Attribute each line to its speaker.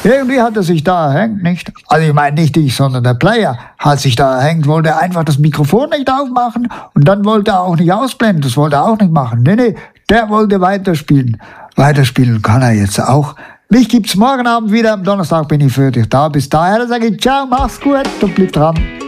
Speaker 1: Irgendwie hat er sich da erhängt, nicht? Also ich meine nicht ich, sondern der Player hat sich da erhängt, wollte einfach das Mikrofon nicht aufmachen und dann wollte er auch nicht ausblenden, das wollte er auch nicht machen. Nee, der wollte weiterspielen. Weiterspielen kann er jetzt auch. Mich gibt's morgen Abend wieder, am Donnerstag bin ich für dich da. Bis dahin sage ich ciao, mach's gut und bleib dran.